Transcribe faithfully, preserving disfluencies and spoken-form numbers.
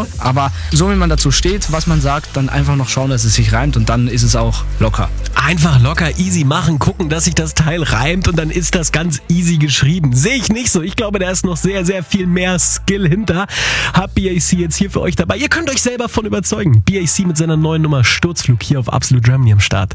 Aber so wie man dazu steht, was man sagt, dann einfach noch schauen, dass es sich reimt und dann ist es auch locker. Einfach locker easy machen, gucken, dass sich das Teil reimt und dann ist das ganz easy geschrieben. Sehe ich nicht so. Ich glaube, da ist noch sehr, sehr viel mehr Skill hinter. Hab B A C jetzt hier für euch dabei. Ihr könnt euch selber von überzeugen. B A C mit seiner neuen Nummer Sturzflug hier auf Absolut Germany am Start.